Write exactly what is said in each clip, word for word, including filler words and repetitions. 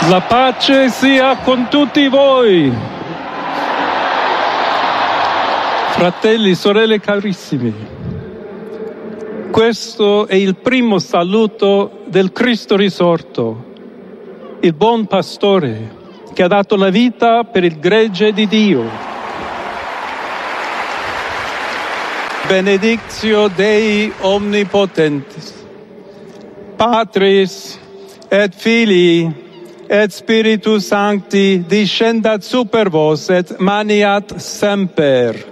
La pace sia con tutti voi. Fratelli, sorelle carissimi, questo è il primo saluto del Cristo risorto, il buon pastore che ha dato la vita per il gregge di Dio. Benedictio Dei Omnipotentis, Patris et Filii et Spiritus Sancti discendat super vos et maniat semper.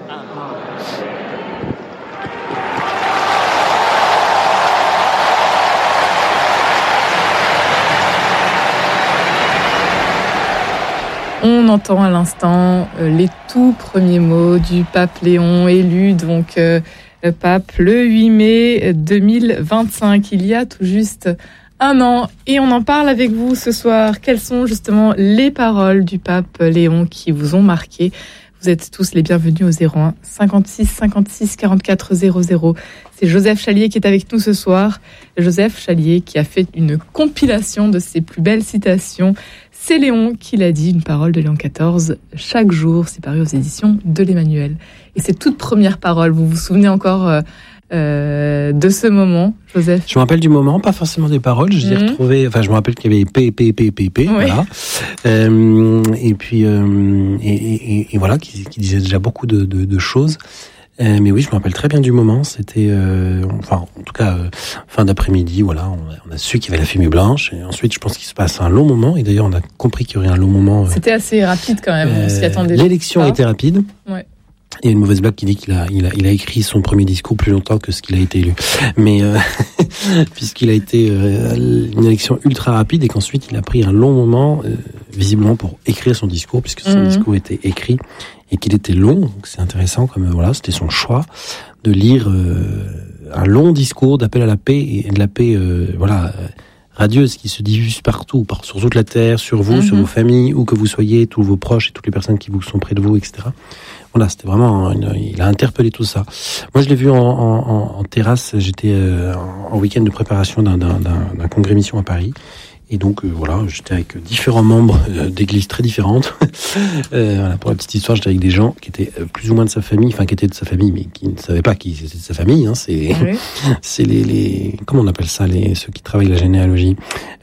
On entend à l'instant euh, les tout premiers mots du pape Léon, élu donc euh, pape le huit mai deux mille vingt-cinq, il y a tout juste un an. Et on en parle avec vous ce soir. Quelles sont justement les paroles du pape Léon qui vous ont marqué ? Vous êtes tous les bienvenus au zéro un cinquante-six cinquante-six quarante-quatre zéro zéro. C'est Joseph Chalier qui est avec nous ce soir. Joseph Chalier qui a fait une compilation de ses plus belles citations. C'est Léon qui l'a dit, une parole de Léon quatorze chaque jour. C'est paru aux éditions de l'Emmanuel. Et ces toutes premières paroles, vous vous souvenez encore euh, euh, de ce moment, Joseph ? Je me rappelle du moment, pas forcément des paroles. Je les ai mmh. retrouvées. Enfin, je me rappelle qu'il y avait P, P, P, P, P. Oui. Voilà. Euh, et puis, euh, et, et, et voilà, qui, qui disait déjà beaucoup de, de, de choses. Euh, mais oui, je me rappelle très bien du moment. C'était, euh, enfin, en tout cas, euh, fin d'après-midi. Voilà, on a, on a su qu'il y avait la fumée blanche. Et ensuite, je pense qu'il se passe un long moment. Et d'ailleurs, on a compris qu'il y aurait un long moment. Euh, C'était assez rapide quand même. Euh, on s'y attendait. L'élection a été rapide. Ouais. Il y a une mauvaise blague qui dit qu'il a, il a, il a écrit son premier discours plus longtemps que ce qu'il a été élu. Mais euh, puisqu'il a été euh, une élection ultra rapide et qu'ensuite il a pris un long moment, euh, visiblement pour écrire son discours, puisque son mmh. discours était écrit et qu'il était long. Donc c'est intéressant, comme voilà, c'était son choix de lire euh, un long discours d'appel à la paix et de la paix, euh, voilà. Euh, radieuse qui se diffuse partout, sur toute la terre, sur vous, mmh. sur vos familles, où que vous soyez, tous vos proches et toutes les personnes qui vous sont près de vous, et cetera. Voilà, c'était vraiment, une, il a interpellé tout ça. Moi, je l'ai vu en, en, en terrasse. J'étais euh, en week-end de préparation d'un, d'un, d'un, d'un congrès mission à Paris. Et donc, euh, voilà, j'étais avec différents membres euh, d'églises très différentes. euh, voilà, pour la petite histoire, j'étais avec des gens qui étaient plus ou moins de sa famille, enfin, qui étaient de sa famille, mais qui ne savaient pas qui c'était de sa famille. Hein, c'est, oui. c'est les, les, comment on appelle ça, les ceux qui travaillent la généalogie.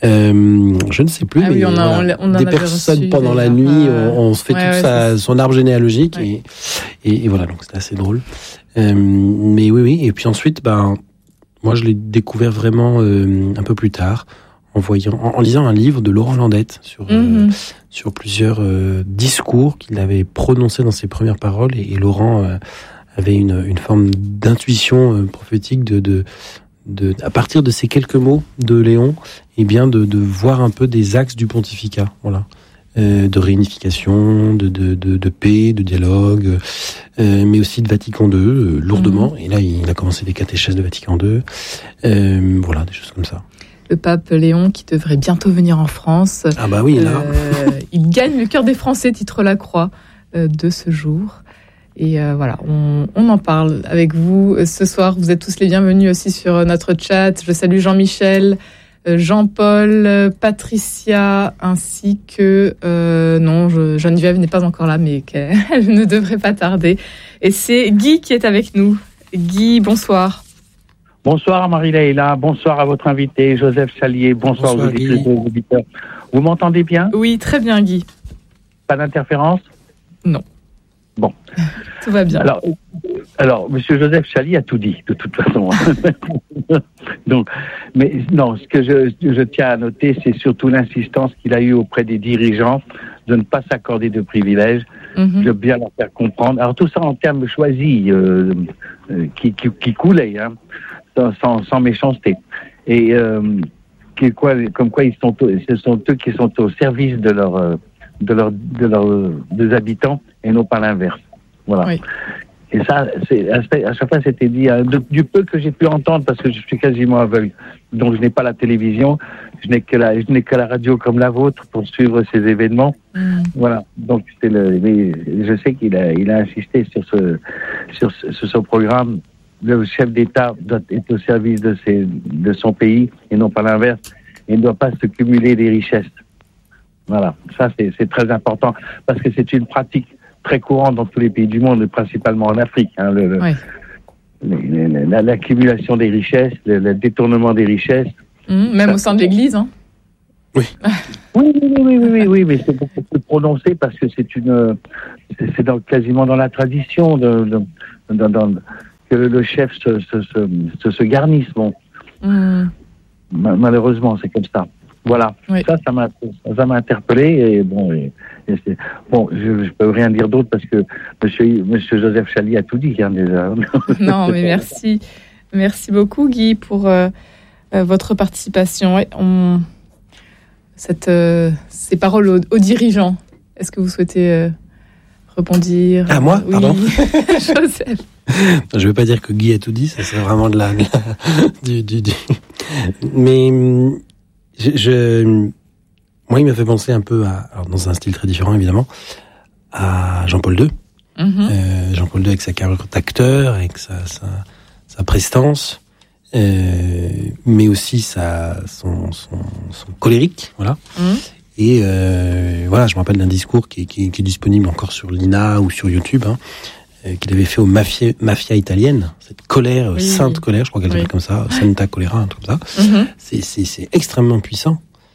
Euh, je ne sais plus, ah mais oui, on a, voilà, on, on des personnes pendant la nuit, euh... on, on se fait ouais, tout ouais, ça, son arbre généalogique, ouais. et, et, et voilà, donc c'était assez drôle. Euh, mais oui, oui. Et puis ensuite, ben, moi, je l'ai découvert vraiment euh, un peu plus tard. En, voyant, en, en lisant un livre de Laurent Landette sur, mm-hmm. euh, sur plusieurs euh, discours qu'il avait prononcés dans ses premières paroles. Et, et Laurent euh, avait une, une forme d'intuition euh, prophétique de, de, de, à partir de ces quelques mots de Léon, et bien de, de voir un peu des axes du pontificat, voilà, euh, de réunification, de, de, de, de paix, de dialogue, euh, mais aussi de Vatican deux, euh, lourdement. Mm-hmm. Et là, il a commencé des catéchèses de Vatican deux. Euh, voilà, des choses comme ça. Le pape Léon qui devrait bientôt venir en France. Ah bah oui, là. Euh, il gagne le cœur des Français, titre la croix euh, de ce jour. Et euh, voilà, on, on en parle avec vous ce soir. Vous êtes tous les bienvenus aussi sur notre chat. Je salue Jean-Michel, Jean-Paul, Patricia, ainsi que... Euh, non, je, Geneviève n'est pas encore là, mais qu'elle ne devrait pas tarder. Et c'est Guy qui est avec nous. Guy, bonsoir. Bonsoir Marie-Leila, bonsoir à votre invité Joseph Chalier, bonsoir, bonsoir aux auditeurs. Vous m'entendez bien ? Oui, très bien Guy. Pas d'interférence ? Non. Bon. Tout va bien. Alors, alors, Monsieur Joseph Chalier a tout dit, de toute façon. Donc, mais non, ce que je, je tiens à noter, c'est surtout l'insistance qu'il a eue auprès des dirigeants de ne pas s'accorder de privilèges. Mm-hmm. Je veux bien leur faire comprendre. Alors tout ça en termes choisis, euh, euh, qui, qui, qui coulaient, hein. Sans, sans méchanceté. Et euh, qui, quoi, comme quoi ils sont, ce sont eux qui sont au service de leurs de leur, de leur, des habitants et non pas l'inverse. Voilà. Oui. Et ça, c'est, à chaque fois, c'était dit, hein, de, du peu que j'ai pu entendre, parce que je suis quasiment aveugle, donc je n'ai pas la télévision, je n'ai que la, je n'ai que la radio comme la vôtre pour suivre ces événements. Mm. Voilà. Donc c'est le, mais je sais qu'il a, il a insisté sur ce, sur ce, sur ce programme. Le chef d'État doit être au service de, ses, de son pays et non pas l'inverse. Il ne doit pas se cumuler des richesses. Voilà, ça c'est, c'est très important parce que c'est une pratique très courante dans tous les pays du monde, principalement en Afrique. Hein, le, le, oui. le, le, la, l'accumulation des richesses, le, le détournement des richesses. Mmh, même ça, au sein de l'Église, hein. Oui. oui, oui, oui, oui, oui, oui, mais c'est beaucoup plus prononcé parce que c'est une, c'est, c'est dans, quasiment dans la tradition de, de, de, de, de que le chef se, se, se, se, se garnisse. Bon, mmh. malheureusement, c'est comme ça. Voilà, oui. ça, ça m'a, ça m'a interpellé et bon, et, et c'est, bon, je, je peux rien dire d'autre parce que Monsieur, Monsieur Joseph Chali a tout dit, hein, déjà. Non, mais merci, merci beaucoup, Guy, pour euh, euh, votre participation. On... Cette, euh, ces paroles aux, aux dirigeants. Est-ce que vous souhaitez euh, rebondir? Ah, moi? Oui. Pardon. Joseph. Je ne veux pas dire que Guy a tout dit, ça serait vraiment de la... De la du, du, du... Mais je, je... moi, il m'a fait penser un peu, à, alors dans un style très différent évidemment, à Jean-Paul deux. Mm-hmm. Euh, Jean-Paul deux avec sa carrière d'acteur, avec sa, sa, sa prestance. Euh, mais aussi sa, son, son, son colérique, voilà. Mmh. Et euh, voilà, je me rappelle d'un discours qui, qui, qui est disponible encore sur l'I N A ou sur YouTube, hein, euh, qu'il avait fait aux mafia, mafia italiennes, cette colère, oui, sainte oui. colère, je crois qu'elle s'appelle oui. comme ça, Santa Colera, un truc comme ça. Mmh. C'est, c'est, c'est extrêmement puissant.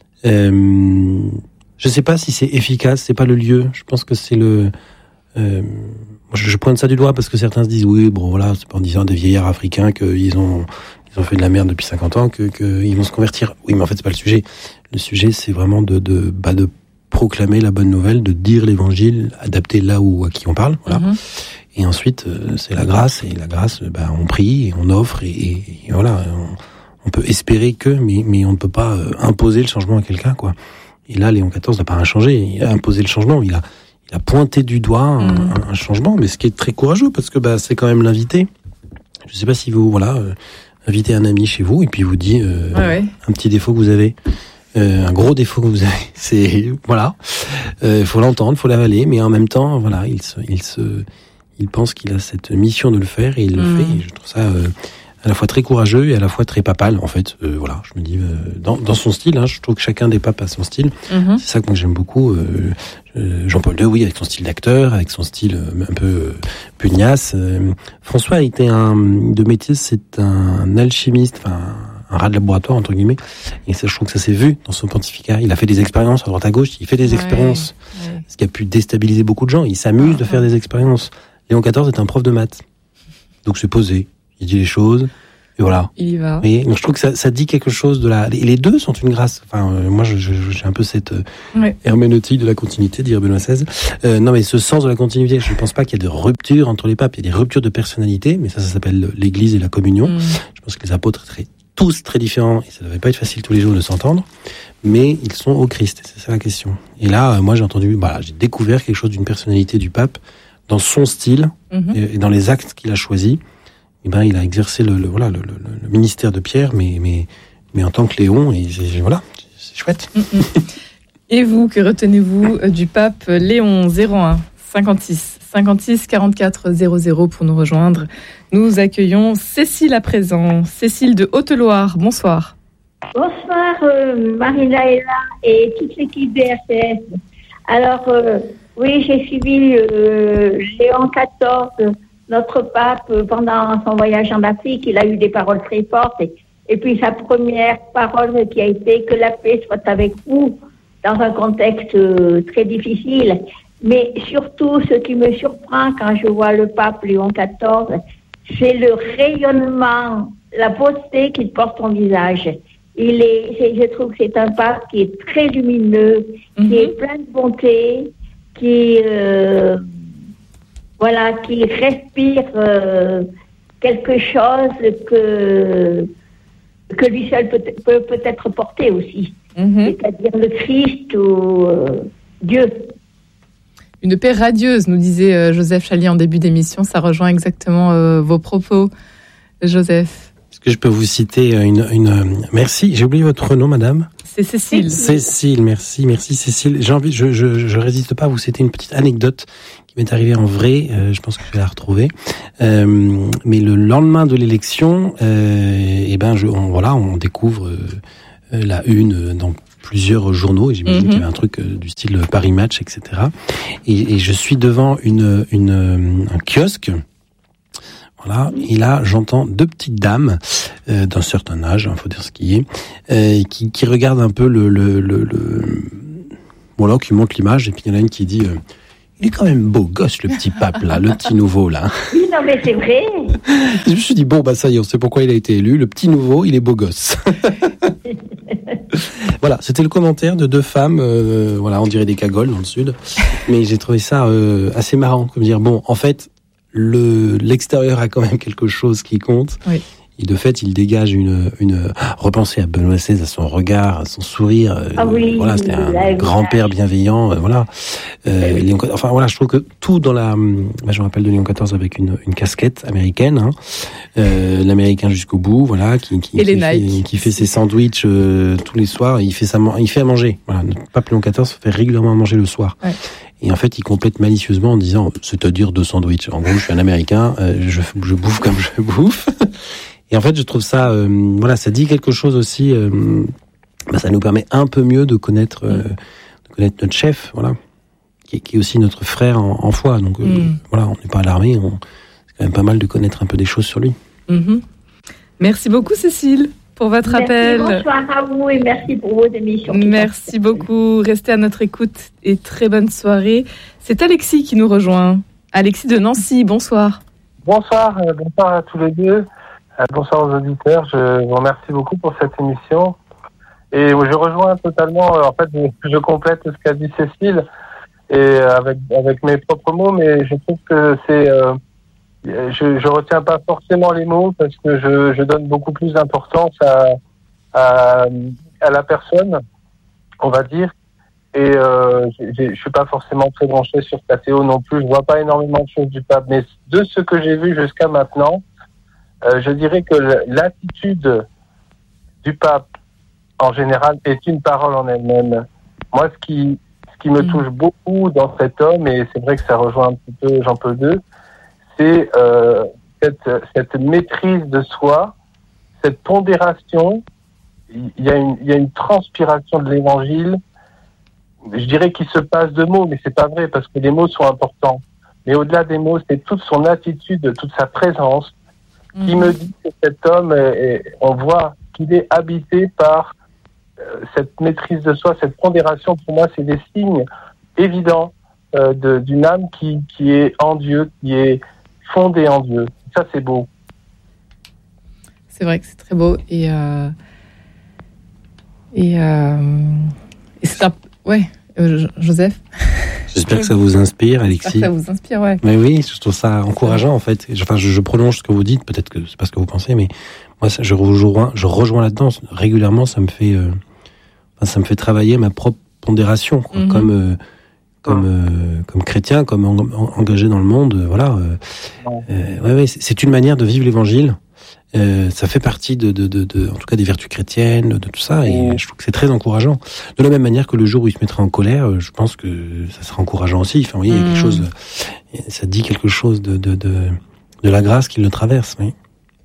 Euh, je sais pas si c'est efficace, c'est pas le lieu. Je pense que c'est le. Euh, je, je pointe ça du doigt parce que certains se disent oui, bon voilà, c'est pas en disant des vieillards africains qu'ils ont. Ils ont fait de la merde depuis cinquante ans, que, que ils vont se convertir. Oui, mais en fait, c'est pas le sujet. Le sujet, c'est vraiment de, de, bah, de proclamer la bonne nouvelle, de dire l'évangile, adapté là où, à qui on parle, voilà. Mm-hmm. Et ensuite, euh, c'est la grâce, et la grâce, bah, on prie, et on offre, et, et, et voilà. On, on peut espérer que, mais, mais on ne peut pas euh, imposer le changement à quelqu'un, quoi. Et là, Léon quatorze n'a pas rien changé. Il a imposé le changement. Il a, il a pointé du doigt un, mm. un, un changement, mais ce qui est très courageux, parce que, bah, c'est quand même l'invité. Je sais pas si vous, voilà, euh, invitez un ami chez vous et puis vous dit euh, ouais, ouais. un petit défaut que vous avez, euh, un gros défaut que vous avez. C'est voilà, il euh, faut l'entendre, faut l'avaler, mais en même temps, voilà, il se, il se, il pense qu'il a cette mission de le faire et il mmh. le fait. Et je trouve ça euh, à la fois très courageux et à la fois très papal. En fait, euh, voilà, je me dis euh, dans, dans son style. Hein, je trouve que chacun des papes a son style. Mmh. C'est ça que moi j'aime beaucoup. Euh, Jean-Paul deux, oui, avec son style d'acteur, avec son style un peu euh, pugnace. Euh, François était un de métier, c'est un alchimiste, enfin un rat de laboratoire entre guillemets. Et ça, je trouve que ça s'est vu dans son pontificat. Il a fait des expériences à droite à gauche. Il fait des ouais, expériences, ouais. ce qui a pu déstabiliser beaucoup de gens. Il s'amuse ah, de faire ouais. des expériences. Léon quatorze est un prof de maths, donc c'est posé. Il dit les choses. Et voilà. Il y va. Et donc je trouve que ça, ça dit quelque chose de la. Et les deux sont une grâce. Enfin, euh, moi, je, je, j'ai un peu cette euh, ouais. herméneutique de la continuité, dire Benoît seize. Euh, non, mais ce sens de la continuité, je ne pense pas qu'il y a de rupture entre les papes. Il y a des ruptures de personnalité, mais ça, ça s'appelle l'Église et la communion. Mm. Je pense que les apôtres étaient tous très différents et ça ne devait pas être facile tous les jours de s'entendre. Mais ils sont au Christ. C'est ça la question. Et là, euh, moi, j'ai entendu, voilà, j'ai découvert quelque chose d'une personnalité du pape dans son style mm-hmm. et, et dans les actes qu'il a choisis. Eh ben, il a exercé le, le voilà le, le, le ministère de Pierre, mais mais mais en tant que Léon, et voilà, c'est chouette. Et vous, que retenez-vous du pape Léon? Zéro un cinquante-six cinquante-six quarante-quatre zéro zéro pour nous rejoindre. Nous accueillons Cécile à présent. Cécile de Haute-Loire. Bonsoir. Bonsoir euh, Marie-Laëla et toute l'équipe de R T S. Alors euh, oui, j'ai suivi euh, Léon quatorze. Notre pape, pendant son voyage en Afrique, il a eu des paroles très fortes. Et, et puis sa première parole qui a été « Que la paix soit avec vous » dans un contexte euh, très difficile. Mais surtout, ce qui me surprend quand je vois le pape Léon quatorze, c'est le rayonnement, la beauté qu'il porte en visage. Il est, c'est, je trouve que c'est un pape qui est très lumineux, mm-hmm. qui est plein de bonté, qui... Euh, Voilà, qui respire euh, quelque chose que, que lui seul peut, peut peut-être porter aussi. Mm-hmm. C'est-à-dire le Christ ou euh, Dieu. Une paix radieuse, nous disait euh, Joseph Chali en début d'émission. Ça rejoint exactement euh, vos propos, Joseph. Est-ce que je peux vous citer une... une... Merci, j'ai oublié votre nom, madame. C'est Cécile. Cécile, merci, merci Cécile. J'ai envie, je, je, je résiste pas à vous citer une petite anecdote qui m'est arrivée en vrai. Euh, je pense que je vais la retrouver. Euh, mais le lendemain de l'élection, euh, eh ben, je, on, voilà, on découvre euh, la une dans plusieurs journaux, et j'imagine mm-hmm. qu'il y avait un truc du style Paris Match, et cetera. Et, et je suis devant une, une, un kiosque. Voilà, et là j'entends deux petites dames euh, d'un certain âge, hein, faut dire ce qui est, euh, qui, qui regardent un peu le, le, le, le... voilà, qui montre l'image, et puis il y en a une qui dit euh, il est quand même beau gosse le petit pape là, le petit nouveau là. Oui, non mais c'est vrai. Je me suis dit bon bah ça y est, on sait pourquoi il a été élu, le petit nouveau, il est beau gosse. Voilà, c'était le commentaire de deux femmes, euh, voilà, on dirait des cagoles dans le sud, mais j'ai trouvé ça euh, assez marrant, comme dire bon, en fait. Le, l'extérieur a quand même quelque chose qui compte. Oui. Et de fait, il dégage une, une, repensez à Benoît seize, à son regard, à son sourire. Ah oui. Voilà, c'était un grand-père bienveillant, euh, voilà. Euh, Léon, enfin, voilà, je trouve que tout dans la, bah, je me rappelle de Léon quatorze avec une, une casquette américaine, hein, euh, l'américain jusqu'au bout, voilà, qui, qui, qui, fait, qui fait ses sandwichs, euh, tous les soirs, il fait ça, il fait à manger. Voilà, notre pape Léon quatorze fait régulièrement à manger le soir. Ouais. Et en fait, il complète malicieusement en disant, c'est-à-dire deux sandwichs. En gros, je suis un Américain, euh, je, je bouffe comme je bouffe. Et en fait, je trouve ça, euh, voilà, ça dit quelque chose aussi. Euh, bah, ça nous permet un peu mieux de connaître, euh, de connaître notre chef, voilà, qui, qui est aussi notre frère en, en foi. Donc, euh, mm. voilà, on n'est pas alarmé. On, c'est quand même pas mal de connaître un peu des choses sur lui. Mm-hmm. Merci beaucoup, Cécile, pour votre merci, appel. Bonsoir à vous et merci pour vos émissions. Merci beaucoup. Restez à notre écoute et très bonne soirée. C'est Alexis qui nous rejoint. Alexis de Nancy, bonsoir. Bonsoir, euh, bonsoir à tous les deux. Euh, bonsoir aux auditeurs. Je vous remercie beaucoup pour cette émission. Et je rejoins totalement, euh, en fait, je, je complète ce qu'a dit Cécile et euh, avec, avec mes propres mots, mais je trouve que c'est... Euh, je, je retiens pas forcément les mots parce que je, je donne beaucoup plus d'importance à, à, à la personne, on va dire. Et euh, je suis pas forcément très branché sur Catéo non plus. Je vois pas énormément de choses du pape, mais de ce que j'ai vu jusqu'à maintenant, euh, je dirais que l'attitude du pape en général est une parole en elle-même. Moi, ce qui ce qui me mmh. touche beaucoup dans cet homme, et c'est vrai que ça rejoint un petit peu Jean-Paul deux, c'est euh, cette cette maîtrise de soi, cette pondération. Il y a une il y a une transpiration de l'Évangile. Je dirais qu'il se passe de mots, mais c'est pas vrai parce que les mots sont importants. Mais au-delà des mots, c'est toute son attitude, toute sa présence mmh. qui me dit que cet homme, est, est, on voit qu'il est habité par euh, cette maîtrise de soi, cette pondération. Pour moi, c'est des signes évidents euh, de, d'une âme qui, qui est en Dieu, qui est fondée en Dieu. Ça, c'est beau. C'est vrai que c'est très beau. Et, euh, et, euh, et c'est un Ouais, euh, Joseph. J'espère que ça vous inspire, Alexis. J'espère que ça vous inspire, ouais. Mais oui, je trouve ça encourageant, en fait. Enfin, je, je prolonge ce que vous dites, peut-être que c'est pas ce que vous pensez, mais moi, ça, je rejoins, je rejoins là-dedans. Régulièrement, ça me fait, euh, enfin, ça me fait travailler ma propre pondération, quoi. Mm-hmm. Comme, euh, comme, euh, comme chrétien, comme en, en, engagé dans le monde, euh, voilà. Euh, euh, ouais, ouais, c'est, c'est une manière de vivre l'Évangile. Euh, ça fait partie de, de, de, de, en tout cas des vertus chrétiennes, de tout ça, et mmh. je trouve que c'est très encourageant. De la même manière que le jour où il se mettra en colère, je pense que ça sera encourageant aussi. Enfin, oui, il y a quelque chose, ça dit quelque chose de, de, de, de la grâce qui le traverse, oui.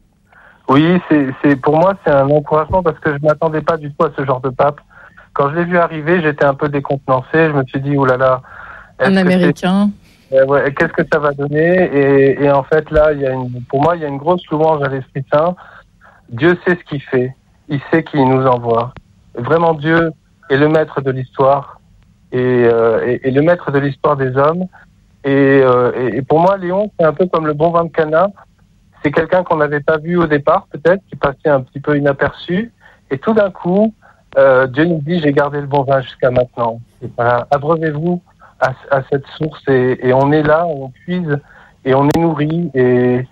Oui, c'est, c'est, pour moi, c'est un encouragement parce que je m'attendais pas du tout à ce genre de pape. Quand je l'ai vu arriver, j'étais un peu décontenancé. Je me suis dit, oulala. Un Américain. Euh, ouais, qu'est-ce que ça va donner? Et, et en fait, là, il y a une, pour moi, il y a une grosse louange à l'Esprit Saint. Dieu sait ce qu'il fait. Il sait qui il nous envoie. Vraiment, Dieu est le maître de l'histoire et, euh, et, et le maître de l'histoire des hommes. Et, euh, et, et pour moi, Léon, c'est un peu comme le bon vin de Cana. C'est quelqu'un qu'on n'avait pas vu au départ, peut-être, qui passait un petit peu inaperçu. Et tout d'un coup, euh, Dieu nous dit, j'ai gardé le bon vin jusqu'à maintenant. Et voilà, abreuvez-vous À, à cette source et, et on est là, on puise et on est nourri et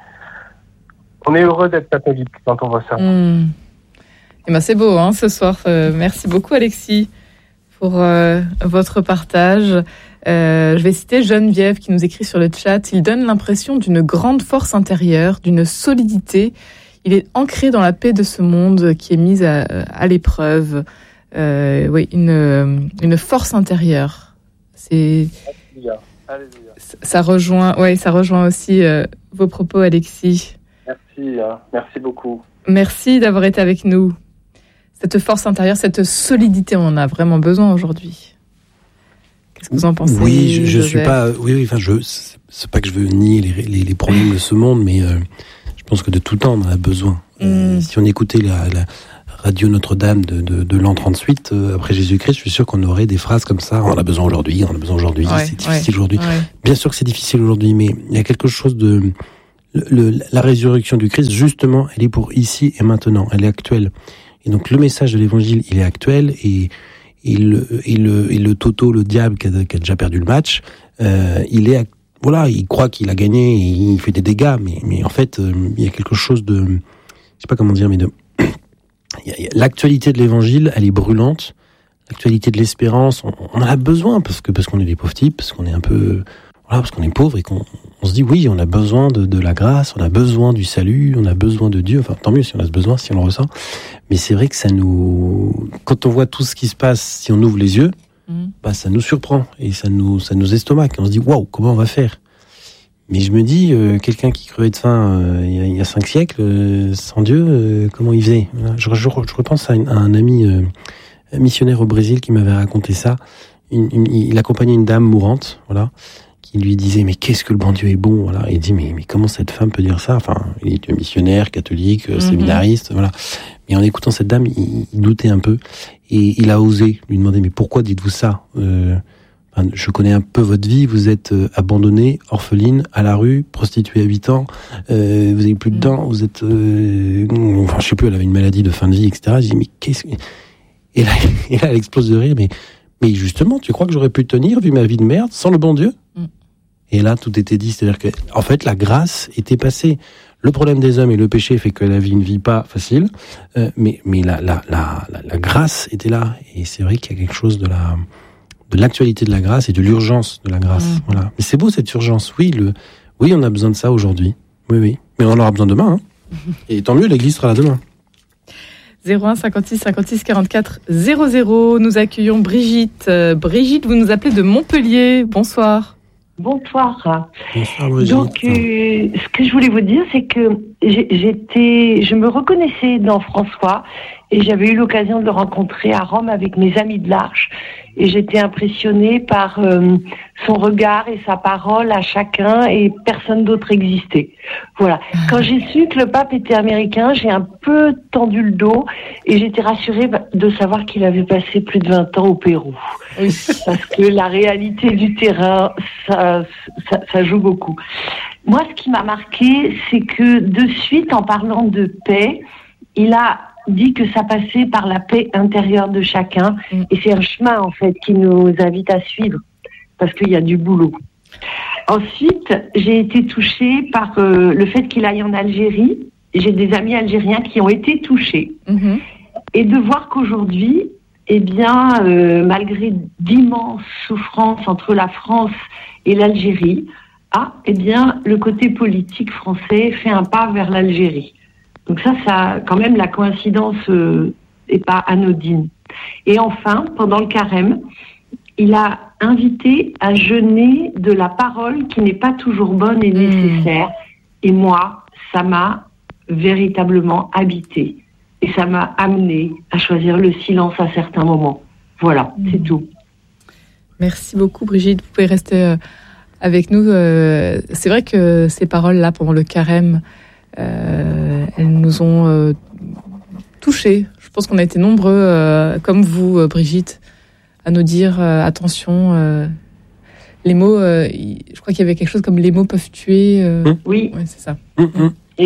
on est heureux d'être catholique quand on voit ça. Mmh. Et ben c'est beau hein, ce soir. Euh, merci beaucoup Alexis pour euh, votre partage. Euh, je vais citer Geneviève qui nous écrit sur le chat. Il donne l'impression d'une grande force intérieure, d'une solidité. Il est ancré dans la paix de ce monde qui est mise à, à l'épreuve. Euh, oui, une, une force intérieure. C'est... Alléluia. Alléluia. Ça rejoint, ouais, ça rejoint aussi euh, vos propos, Alexis. Merci, hein. Merci beaucoup. Merci d'avoir été avec nous. cette force intérieure, cette solidité, on en a vraiment besoin aujourd'hui. Qu'est-ce que vous en pensez? Oui, je, je suis pas. Oui, oui. Enfin, je. C'est pas que je veux nier les, les, les problèmes de ce monde, mais euh, je pense que de tout temps, on en a besoin. Mm. Euh, si on écoutait la, la radio Notre-Dame de, de, de l'an trente-huit euh, après Jésus-Christ, je suis sûr qu'on aurait des phrases comme ça. On en a besoin aujourd'hui. On en a besoin aujourd'hui. Ouais, c'est difficile ouais, aujourd'hui. Ouais. Bien sûr que c'est difficile aujourd'hui, mais il y a quelque chose de le, le, la résurrection du Christ. Justement, elle est pour ici et maintenant. Elle est actuelle. Et donc le message de l'Évangile, il est actuel et et le et le et le Toto, le diable qui a, qui a déjà perdu le match, euh, il est voilà, il croit qu'il a gagné, et il fait des dégâts, mais mais en fait euh, il y a quelque chose de, je sais pas comment dire, mais de il y a, il y a, l'actualité de l'Évangile, elle est brûlante. L'actualité de l'espérance, on, on en a besoin parce que parce qu'on est des pauvres types, parce qu'on est un peu voilà, parce qu'on est pauvre et qu'on on se dit oui, on a besoin de, de la grâce, on a besoin du salut, on a besoin de Dieu. Enfin, tant mieux si on a ce besoin, si on le ressent. Mais c'est vrai que ça nous, quand on voit tout ce qui se passe, si on ouvre les yeux, mmh. bah ça nous surprend et ça nous ça nous estomaque. On se dit waouh, comment on va faire? Mais je me dis, euh, quelqu'un qui crevait de faim euh, il, y a, il y a cinq siècles, euh, sans Dieu, euh, comment il faisait? Je, je, je repense à, une, à un ami euh, missionnaire au Brésil qui m'avait raconté ça. Une, une, il accompagnait une dame mourante, voilà, qui lui disait mais qu'est-ce que le bon Dieu est bon, voilà. Et il dit mais mais comment cette femme peut dire ça? Enfin, il était missionnaire, catholique, mm-hmm. séminariste, voilà. Mais en écoutant cette dame, il, il doutait un peu et il a osé lui demander mais pourquoi dites-vous ça? euh, enfin, je connais un peu votre vie, vous êtes euh, abandonnée, orpheline, à la rue, prostituée à huit ans, euh, vous avez plus de dents, vous êtes, euh, enfin je sais plus, elle avait une maladie de fin de vie, et cetera. Je dis mais qu'est-ce que... Et là, et là elle explose de rire, mais mais justement, tu crois que j'aurais pu tenir vu ma vie de merde sans le bon Dieu? mm. Et là, tout était dit, c'est-à-dire que, en fait, la grâce était passée. Le problème des hommes et le péché fait que la vie ne vit pas facile, euh, mais mais la, la la la la grâce était là. Et c'est vrai qu'il y a quelque chose de la de l'actualité de la grâce et de l'urgence de la grâce. Mm. Voilà. Mais c'est beau cette urgence. Oui, le oui, on a besoin de ça aujourd'hui. Oui, oui. Mais on en aura besoin demain. Hein. Et tant mieux, l'Église sera là demain. zéro un cinquante-six cinquante-six quarante-quatre zéro zéro. Nous accueillons Brigitte. Euh, Brigitte, vous nous appelez de Montpellier. Bonsoir. Bonsoir. Bonsoir Brigitte. Donc, euh, ce que je voulais vous dire, c'est que j'étais, je me reconnaissais dans François et j'avais eu l'occasion de le rencontrer à Rome avec mes amis de l'Arche et j'étais impressionnée par euh, son regard et sa parole à chacun et personne d'autre existait. Voilà. Quand j'ai su que le pape était américain, j'ai un peu tendu le dos et j'étais rassurée de savoir qu'il avait passé plus de vingt ans au Pérou. Oui. Parce que la réalité du terrain, ça, ça, ça joue beaucoup. Moi, ce qui m'a marqué, c'est que de suite, en parlant de paix, il a dit que ça passait par la paix intérieure de chacun. Mm. Et c'est un chemin, en fait, qui nous invite à suivre, parce qu'il y a du boulot. Ensuite, j'ai été touchée par euh, le fait qu'il aille en Algérie. J'ai des amis algériens qui ont été touchés. Mm-hmm. Et de voir qu'aujourd'hui, eh bien, euh, malgré d'immenses souffrances entre la France et l'Algérie, ah, eh bien, le côté politique français fait un pas vers l'Algérie. Donc ça, ça, quand même, la coïncidence euh, est pas anodine. Et enfin, pendant le carême, il a invité à jeûner de la parole qui n'est pas toujours bonne et nécessaire. Mmh. Et moi, ça m'a véritablement habité. Et ça m'a amené à choisir le silence à certains moments. Voilà, mmh. c'est tout. Merci beaucoup, Brigitte. Vous pouvez rester euh, avec nous. Euh, c'est vrai que ces paroles-là, pendant le carême, euh, elles nous ont euh, touchés. Je pense qu'on a été nombreux, euh, comme vous, euh, Brigitte, à nous dire euh, attention. Euh, les mots, euh, je crois qu'il y avait quelque chose comme les mots peuvent tuer. Euh, oui, ouais, c'est ça. Mmh, mmh.